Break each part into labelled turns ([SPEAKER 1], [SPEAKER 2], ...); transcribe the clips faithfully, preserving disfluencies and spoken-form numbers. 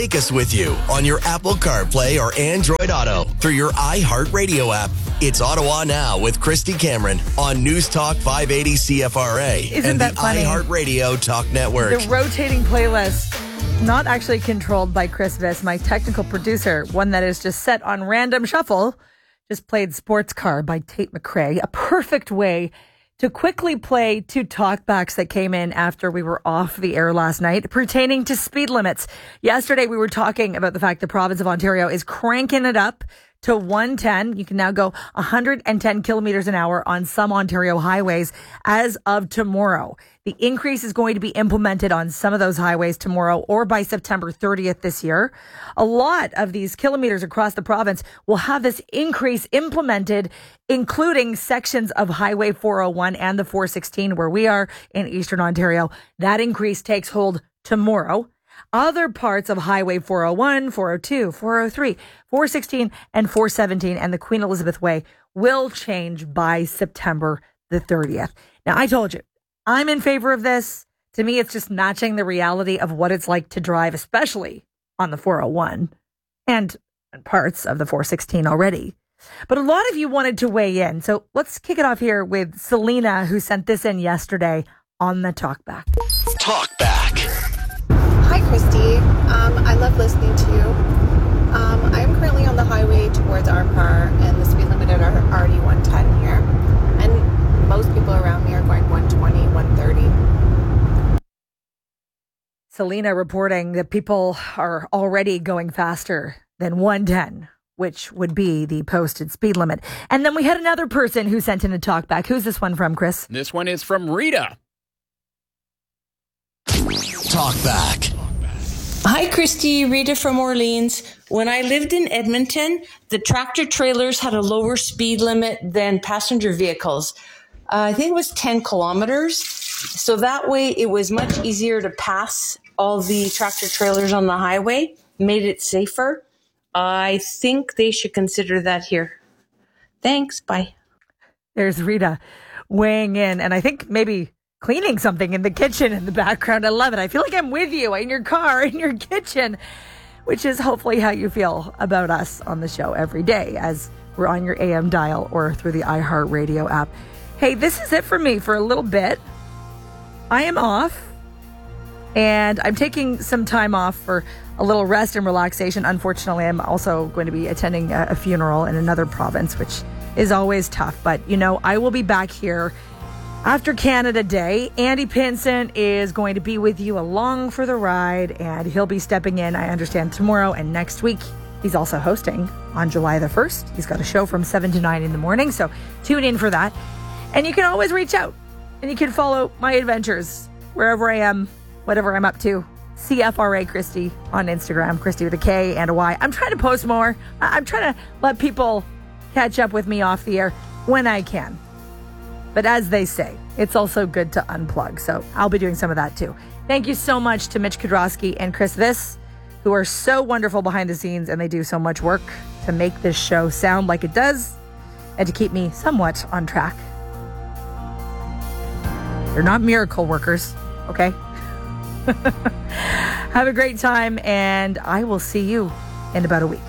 [SPEAKER 1] Take us with you on your Apple CarPlay or Android Auto through your iHeartRadio app. It's Ottawa Now with Christy Cameron on News Talk five eighty C F R A.
[SPEAKER 2] Isn't
[SPEAKER 1] and
[SPEAKER 2] that
[SPEAKER 1] the
[SPEAKER 2] funny?
[SPEAKER 1] iHeartRadio Talk Network.
[SPEAKER 2] The rotating playlist, not actually controlled by Chris Viss, my technical producer, one that is just set on random shuffle, just played Sports Car by Tate McRae, a perfect way to quickly play two talkbacks that came in after we were off the air last night pertaining to speed limits. Yesterday, we were talking about the fact the province of Ontario is cranking it up to one ten. You can now go one hundred ten kilometers an hour on some Ontario highways as of tomorrow. The increase is going to be implemented on some of those highways tomorrow or by September thirtieth this year. A lot of these kilometers across the province will have this increase implemented, including sections of Highway four oh one and the four sixteen where we are in Eastern Ontario. That increase takes hold tomorrow. Other parts of Highway four oh one, four oh two, four oh three, four sixteen, and four seventeen and the Queen Elizabeth Way will change by September the thirtieth. Now, I told you, I'm in favor of this. To me, it's just matching the reality of what it's like to drive, especially on the four oh one and parts of the four sixteen already. But a lot of you wanted to weigh in. So let's kick it off here with Selena, who sent this in yesterday on the Talkback.
[SPEAKER 1] Talkback.
[SPEAKER 3] Hi, Christy. Um, I love listening to you. Um, I'm currently on the highway towards our car, and the speed limit are already one ten here. And most people around me are going one twenty, one thirty.
[SPEAKER 2] Selena reporting that people are already going faster than one ten, which would be the posted speed limit. And then we had another person who sent in a talkback. Who's this one from, Chris?
[SPEAKER 4] This one is from Rita.
[SPEAKER 1] Talkback.
[SPEAKER 5] Hi, Christy. Rita from Orleans. When I lived in Edmonton, the tractor trailers had a lower speed limit than passenger vehicles. Uh, I think it was ten kilometers. So that way it was much easier to pass all the tractor trailers on the highway, made it safer. I think they should consider that here. Thanks. Bye.
[SPEAKER 2] There's Rita weighing in, and I think maybe cleaning something in the kitchen in the background. I love it. I feel like I'm with you in your car, in your kitchen, which is hopefully how you feel about us on the show every day as we're on your A M dial or through the iHeartRadio app. Hey, this is it for me for a little bit. I am off, and I'm taking some time off for a little rest and relaxation. Unfortunately, I'm also going to be attending a, a funeral in another province, which is always tough. But, you know, I will be back here after Canada Day. Andy Pinson is going to be with you along for the ride, and he'll be stepping in, I understand, tomorrow and next week. He's also hosting on July the first. He's got a show from seven to nine in the morning, so tune in for that. And you can always reach out, and you can follow my adventures wherever I am, whatever I'm up to. C F R A Christy on Instagram, Christy with a K and a Y. I'm trying to post more. I'm trying to let people catch up with me off the air when I can. But as they say, it's also good to unplug. So I'll be doing some of that too. Thank you so much to Mitch Kudrowski and Chris Viss, who are so wonderful behind the scenes, and they do so much work to make this show sound like it does and to keep me somewhat on track. They're not miracle workers, okay? Have a great time, and I will see you in about a week.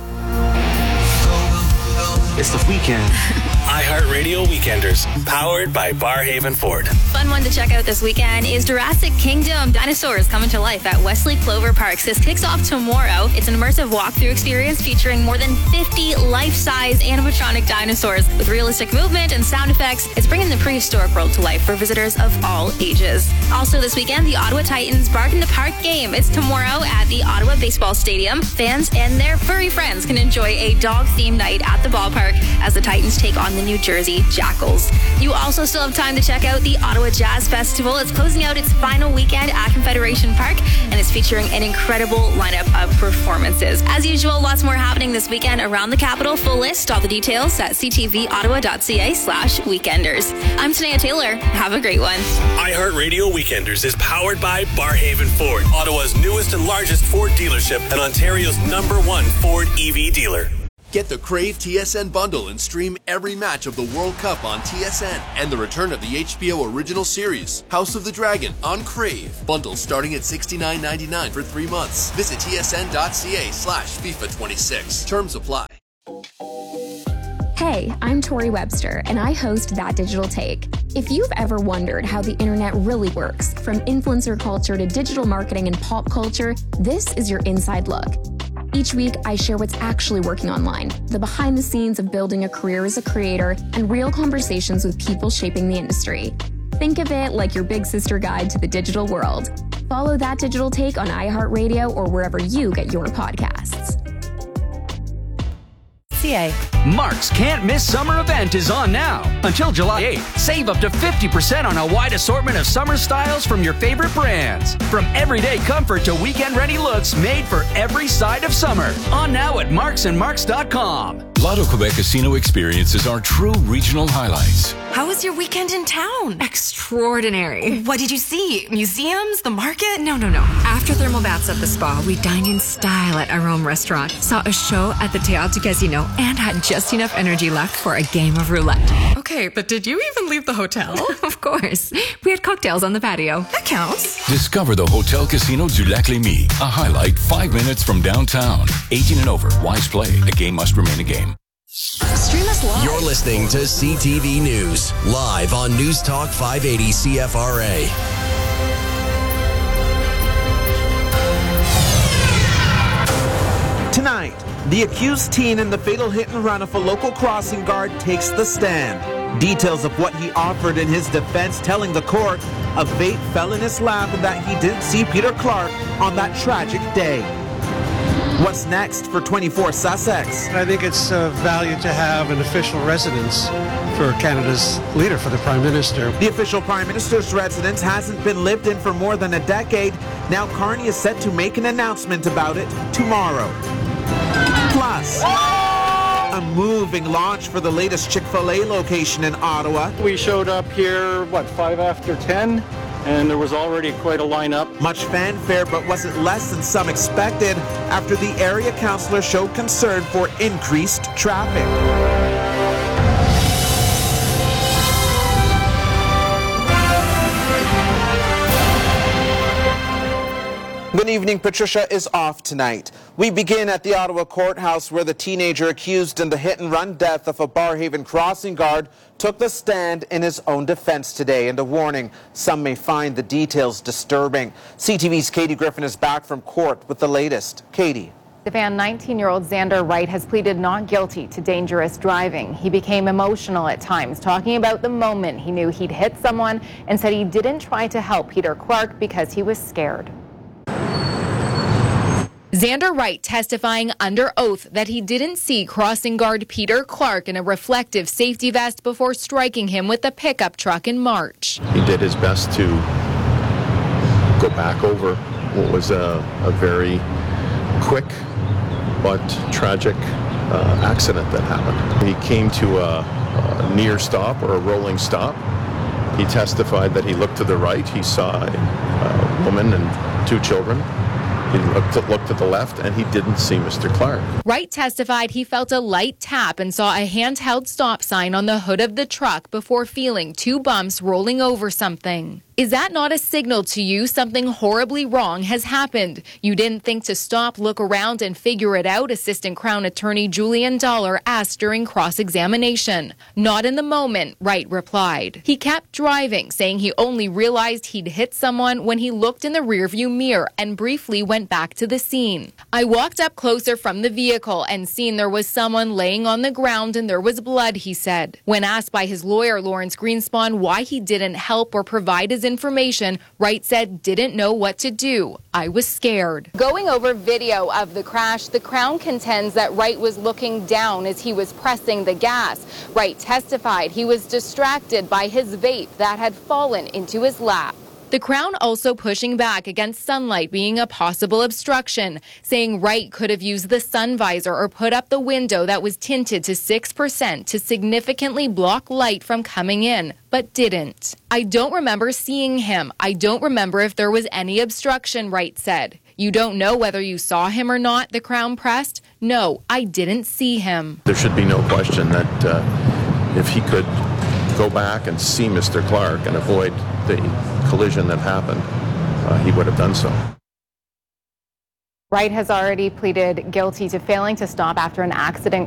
[SPEAKER 6] It's the weekend.
[SPEAKER 7] iHeartRadio Weekenders, powered by Barhaven Ford.
[SPEAKER 8] Fun one to check out this weekend is Jurassic Kingdom Dinosaurs Coming to Life at Wesley Clover Parks. This kicks off tomorrow. It's an immersive walkthrough experience featuring more than fifty life-size animatronic dinosaurs with realistic movement and sound effects. It's bringing the prehistoric world to life for visitors of all ages. Also this weekend, the Ottawa Titans Bark in the Park game. It's tomorrow at the Ottawa Baseball Stadium. Fans and their furry friends can enjoy a dog-themed night at the ballpark as the Titans take on the New Jersey Jackals. You also still have time to check out the Ottawa Jazz Festival. It's closing out its final weekend at Confederation Park, and it's featuring an incredible lineup of performances. As usual, lots more happening this weekend around the capital. Full list, all the details at c t v ottawa dot c a slash weekenders. I'm Tanea Taylor. Have a great one.
[SPEAKER 7] iHeartRadio Weekenders is powered by Barhaven Ford, Ottawa's newest and largest Ford dealership and Ontario's number one Ford E V dealer.
[SPEAKER 4] Get the Crave T S N bundle and stream every match of the World Cup on T S N and the return of the H B O original series, House of the Dragon, on Crave. Bundle starting at sixty-nine ninety-nine for three months. Visit tsn.ca slash FIFA 26. Terms apply.
[SPEAKER 9] Hey, I'm Tori Webster, and I host That Digital Take. If you've ever wondered how the internet really works, from influencer culture to digital marketing and pop culture, this is your inside look. Each week, I share what's actually working online, the behind the scenes of building a career as a creator, and real conversations with people shaping the industry. Think of it like your big sister guide to the digital world. Follow That Digital Take on iHeartRadio or wherever you get your podcasts.
[SPEAKER 10] Mark's Can't Miss Summer event is on now. Until July eighth, save up to fifty percent on a wide assortment of summer styles from your favorite brands. From everyday comfort to weekend-ready looks made for every side of summer. On now at marks and marks dot com.
[SPEAKER 11] Lotto Quebec Casino experiences are true regional highlights.
[SPEAKER 12] How was your weekend in town? Extraordinary. What did you see? Museums? The market? No, no, no. After thermal baths at the spa, we dined in style at our own restaurant, saw a show at the Théâtre du Casino, and had just enough energy left for a game of roulette. Okay, but did you even leave the hotel? Of course. We had cocktails on the patio. That counts.
[SPEAKER 11] Discover the Hotel Casino du Lac Lémy, a highlight five minutes from downtown. eighteen and over. Wise play. A game must remain a game.
[SPEAKER 1] Stream us live. You're listening to C T V News, live on News Talk five eighty C F R A.
[SPEAKER 13] Tonight, the accused teen in the fatal hit and run of a local crossing guard takes the stand. Details of what he offered in his defense, telling the court a vape fell in his lap and that he didn't see Peter Clark on that tragic day. What's next for twenty-four Sussex?
[SPEAKER 14] I think it's of value to have an official residence for Canada's leader, for the Prime Minister.
[SPEAKER 13] The official Prime Minister's residence hasn't been lived in for more than a decade. Now Carney is set to make an announcement about it tomorrow. Plus, a moving launch for the latest Chick-fil-A location in Ottawa.
[SPEAKER 15] We showed up here, what, five after ten? And there was already quite a lineup.
[SPEAKER 13] Much fanfare, but wasn't less than some expected after the area councillor showed concern for increased traffic. Good evening. Patricia is off tonight. We begin at the Ottawa courthouse where the teenager accused in the hit-and-run death of a Barrhaven crossing guard took the stand in his own defense today. And a warning, some may find the details disturbing. C T V's Katie Griffin is back from court with the latest. Katie.
[SPEAKER 16] Stefan, nineteen-year-old Xander Wright has pleaded not guilty to dangerous driving. He became emotional at times, talking about the moment he knew he'd hit someone and said he didn't try to help Peter Clark because he was scared.
[SPEAKER 17] Xander Wright testifying under oath that he didn't see crossing guard Peter Clark in a reflective safety vest before striking him with the pickup truck in March.
[SPEAKER 18] He did his best to go back over what was a, a very quick but tragic uh, accident that happened. He came to a, a near stop or a rolling stop. He testified that he looked to the right. He saw a, a woman and two children. He looked, looked to the left, and he didn't see Mister Clark.
[SPEAKER 17] Wright testified he felt a light tap and saw a handheld stop sign on the hood of the truck before feeling two bumps rolling over something. Is that not a signal to you something horribly wrong has happened? You didn't think to stop, look around, and figure it out, Assistant Crown Attorney Julian Dollar asked during cross-examination. Not in the moment, Wright replied. He kept driving, saying he only realized he'd hit someone when he looked in the rearview mirror and briefly went back to the scene. I walked up closer from the vehicle and seen there was someone laying on the ground and there was blood, he said. When asked by his lawyer, Lawrence Greenspan, why he didn't help or provide his information, Wright said didn't know what to do. I was scared.
[SPEAKER 16] Going over video of the crash, the Crown contends that Wright was looking down as he was pressing the gas. Wright testified he was distracted by his vape that had fallen into his lap.
[SPEAKER 17] The Crown also pushing back against sunlight being a possible obstruction, saying Wright could have used the sun visor or put up the window that was tinted to six percent to significantly block light from coming in, but didn't. I don't remember seeing him. I don't remember if there was any obstruction, Wright said. You don't know whether you saw him or not, the Crown pressed. No, I didn't see him.
[SPEAKER 18] There should be no question that uh, if he could go back and see Mister Clark and avoid the collision that happened, uh, he would have done so.
[SPEAKER 16] Wright has already pleaded guilty to failing to stop after an accident